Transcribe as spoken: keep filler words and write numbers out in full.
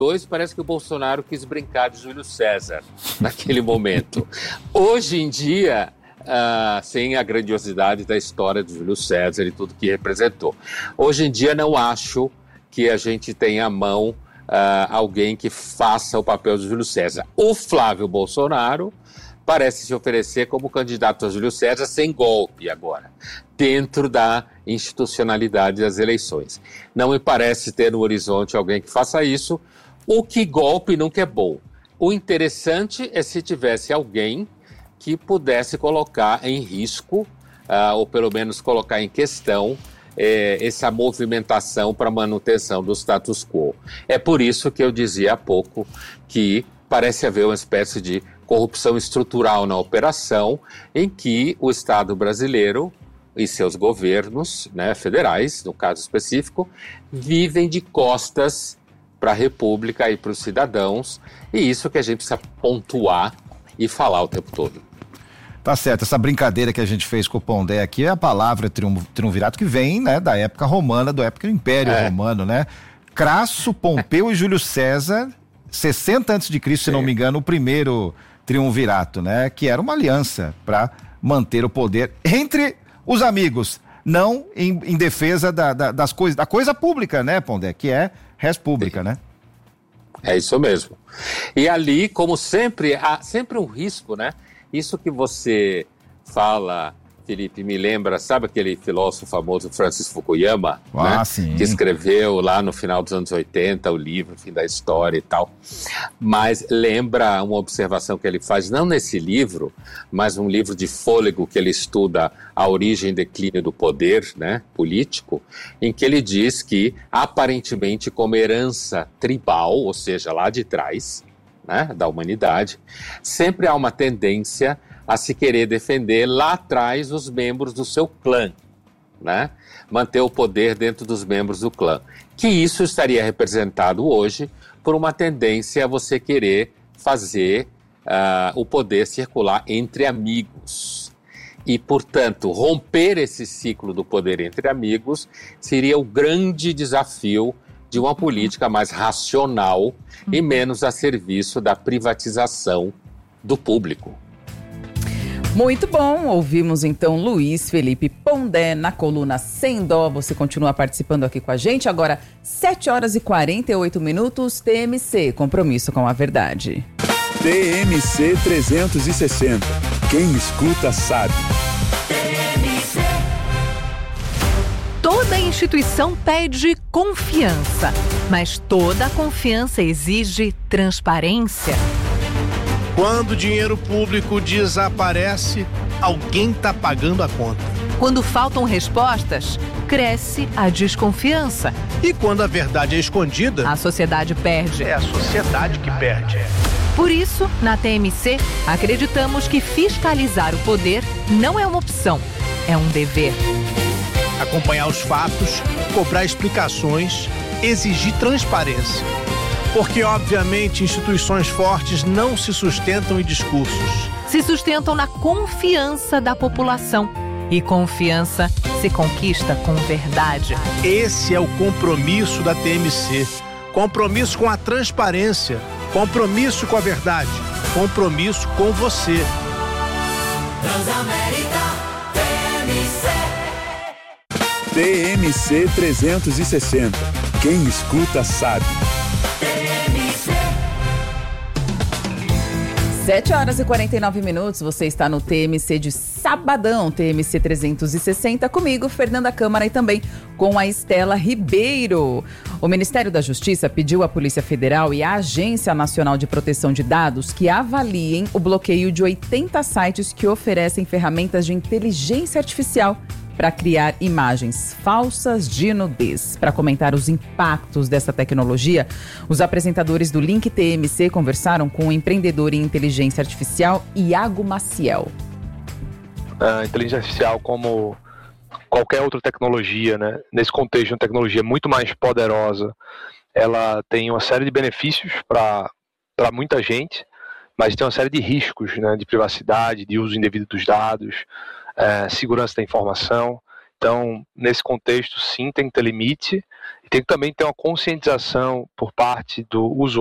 dois, parece que o Bolsonaro quis brincar de Júlio César naquele momento. Hoje em dia, uh, sem a grandiosidade da história de Júlio César e tudo que representou. Hoje em dia, não acho que a gente tenha à mão uh, alguém que faça o papel de Júlio César. O Flávio Bolsonaro parece se oferecer como candidato a Júlio César sem golpe agora, dentro da institucionalidade das eleições. Não me parece ter no horizonte alguém que faça isso, o que golpe nunca é bom. O interessante é se tivesse alguém que pudesse colocar em risco, uh, ou pelo menos colocar em questão, eh, essa movimentação para a manutenção do status quo. É por isso que eu dizia há pouco que parece haver uma espécie de corrupção estrutural na operação, em que o Estado brasileiro e seus governos, né, federais, no caso específico, vivem de costas para a República e para os cidadãos, e isso que a gente precisa pontuar e falar o tempo todo. Tá certo, essa brincadeira que a gente fez com o Pondé aqui é a palavra triun, triunvirato que vem, né, da época romana, da época do Império é. Romano, né? Crasso, Pompeu e Júlio César, sessenta antes de Cristo, se não me engano, o primeiro triunvirato, né? Que era uma aliança para manter o poder entre os amigos, não em, em defesa da, da, das coisas, da coisa pública, né, Pondé? Que é res pública, né? É isso mesmo. E ali, como sempre, há sempre um risco, né? Isso que você fala, Felipe, me lembra, sabe aquele filósofo famoso Francis Fukuyama, ah, né? Sim. Que escreveu lá no final dos anos oitenta o livro, Fim da História e tal. Mas lembra uma observação que ele faz, não nesse livro, mas um livro de fôlego que ele estuda a origem e declínio do poder, né, político, em que ele diz que, aparentemente, como herança tribal, ou seja, lá de trás, né, da humanidade, sempre há uma tendência a se querer defender lá atrás os membros do seu clã, né? Manter o poder dentro dos membros do clã. Que isso estaria representado hoje por uma tendência a você querer fazer uh, o poder circular entre amigos. E, portanto, romper esse ciclo do poder entre amigos seria o grande desafio de uma política mais racional e menos a serviço da privatização do público. Muito bom, ouvimos então Luiz Felipe Pondé na coluna Sem Dó. Você continua participando aqui com a gente. Agora, sete horas e quarenta e oito minutos, T M C, compromisso com a verdade. T M C trezentos e sessenta, quem escuta sabe. Toda instituição pede confiança, mas toda confiança exige transparência. Quando o dinheiro público desaparece, alguém está pagando a conta. Quando faltam respostas, cresce a desconfiança. E quando a verdade é escondida, a sociedade perde. É a sociedade que perde. Por isso, na T M C, acreditamos que fiscalizar o poder não é uma opção, é um dever. Acompanhar os fatos, cobrar explicações, exigir transparência. Porque, obviamente, instituições fortes não se sustentam em discursos. Se sustentam na confiança da população. E confiança se conquista com verdade. Esse é o compromisso da T M C. Compromisso com a transparência. Compromisso com a verdade. Compromisso com você. Transamérica T M C. T M C trezentos e sessenta. Quem escuta sabe. sete horas e quarenta e nove minutos, você está no T M C de sabadão, T M C trezentos e sessenta, comigo, Fernanda Câmara, e também com a Estela Ribeiro. O Ministério da Justiça pediu à Polícia Federal e à Agência Nacional de Proteção de Dados que avaliem o bloqueio de oitenta sites que oferecem ferramentas de inteligência artificial para criar imagens falsas de nudez. Para comentar os impactos dessa tecnologia, os apresentadores do Link T M C conversaram com o empreendedor em inteligência artificial Iago Maciel. A inteligência artificial, como qualquer outra tecnologia, né, nesse contexto de uma tecnologia muito mais poderosa, ela tem uma série de benefícios para para muita gente, mas tem uma série de riscos, né, de privacidade, de uso indevido dos dados, É, segurança da informação. Então, nesse contexto, sim, tem que ter limite, E tem que também ter uma conscientização por parte do usuário